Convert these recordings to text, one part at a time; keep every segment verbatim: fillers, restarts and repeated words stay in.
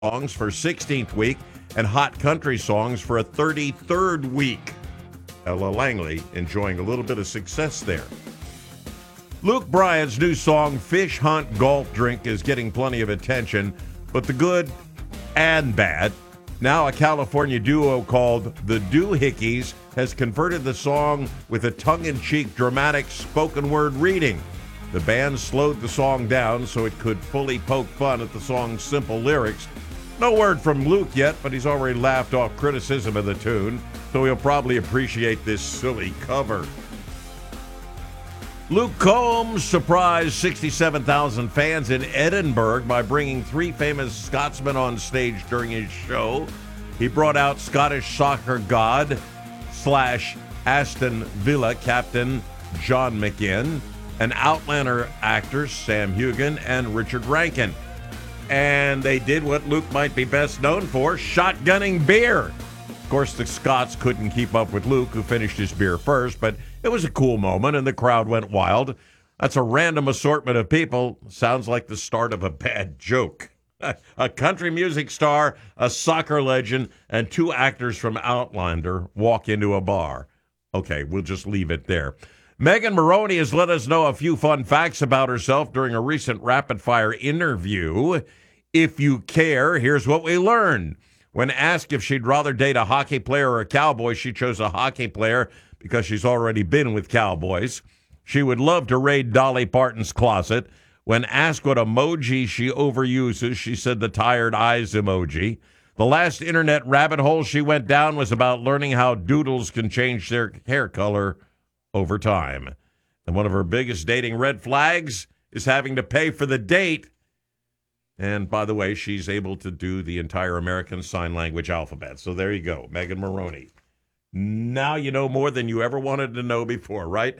songs for sixteenth week and hot country songs for a thirty-third week. Ella Langley enjoying a little bit of success there. Luke Bryan's new song, Fish Hunt Golf Drink, is getting plenty of attention, but the good and bad. Now a California duo called the Doohickeys has converted the song with a tongue-in-cheek dramatic spoken word reading. The band slowed the song down so it could fully poke fun at the song's simple lyrics. No word from Luke yet, but he's already laughed off criticism of the tune, so he'll probably appreciate this silly cover. Luke Combs surprised sixty-seven thousand fans in Edinburgh by bringing three famous Scotsmen on stage during his show. He brought out Scottish soccer god slash Aston Villa captain John McGinn, and Outlander actors Sam Heughan and Richard Rankin. And they did what Luke might be best known for, shotgunning beer. Of course, the Scots couldn't keep up with Luke, who finished his beer first, but it was a cool moment, and the crowd went wild. That's a random assortment of people. Sounds like the start of a bad joke. A country music star, a soccer legend, and two actors from Outlander walk into a bar. Okay, we'll just leave it there. Megan Moroney has let us know a few fun facts about herself during a recent rapid-fire interview. If you care, here's what we learned. When asked if she'd rather date a hockey player or a cowboy, she chose a hockey player because she's already been with cowboys. She would love to raid Dolly Parton's closet. When asked what emoji she overuses, she said the tired eyes emoji. The last internet rabbit hole she went down was about learning how doodles can change their hair color over time. And one of her biggest dating red flags is having to pay for the date. And by the way, she's able to do the entire American Sign Language alphabet. So there you go, Megan Moroney. Now you know more than you ever wanted to know before, right?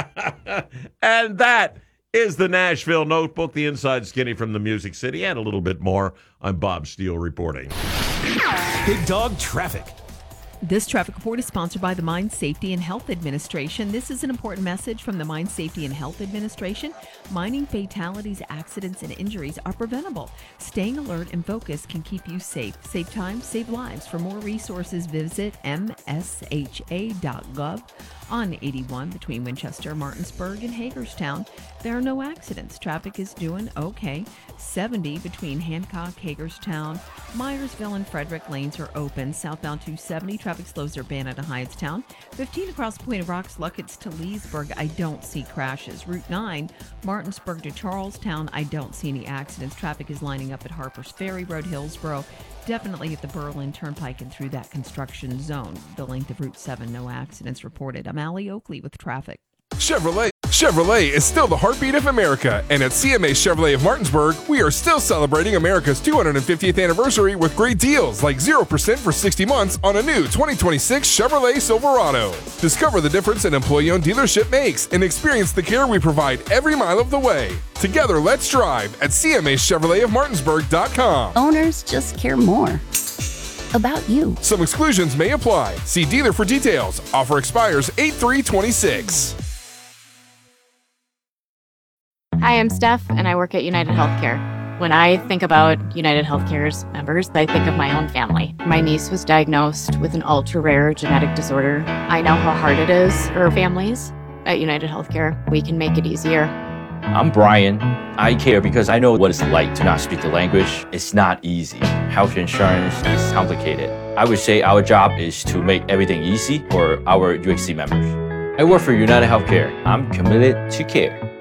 And that is the Nashville Notebook, the inside skinny from the Music City, and a little bit more. I'm Bob Steele reporting. Big Dog Traffic. This traffic report is sponsored by the Mine Safety and Health Administration. This is an important message from the Mine Safety and Health Administration. Mining fatalities, accidents, and injuries are preventable. Staying alert and focused can keep you safe. Save time, save lives. For more resources, visit m s h a dot gov. On eighty-one between Winchester, Martinsburg, and Hagerstown, there are no accidents. Traffic is doing okay. seventy between Hancock, Hagerstown, Myersville, and Frederick lanes are open. Southbound two seventy, traffic slows are banned at Hyattstown. fifteen across Point of Rocks, Luckett's to Leesburg, I don't see crashes. Route nine, Martinsburg to Charlestown, I don't see any accidents. Traffic is lining up at Harpers Ferry Road, Hillsboro. Definitely at the Berlin Turnpike and through that construction zone. The length of Route seven, no accidents reported. I'm Allie Oakley with traffic. Chevrolet. Chevrolet is still the heartbeat of America, and at C M A Chevrolet of Martinsburg, we are still celebrating America's two hundred fiftieth anniversary with great deals like zero percent for sixty months on a new twenty twenty-six Chevrolet Silverado. Discover the difference an employee-owned dealership makes and experience the care we provide every mile of the way. Together, let's drive at C M A Chevrolet of Martinsburg dot com. Owners just care more about you. Some exclusions may apply. See dealer for details. Offer expires eight three twenty-six. Hi, I'm Steph, and I work at United Healthcare. When I think about United Healthcare's members, I think of my own family. My niece was diagnosed with an ultra-rare genetic disorder. I know how hard it is for families. At United Healthcare, we can make it easier. I'm Brian. I care because I know what it's like to not speak the language. It's not easy. Health insurance is complicated. I would say our job is to make everything easy for our U H C members. I work for United Healthcare. I'm committed to care.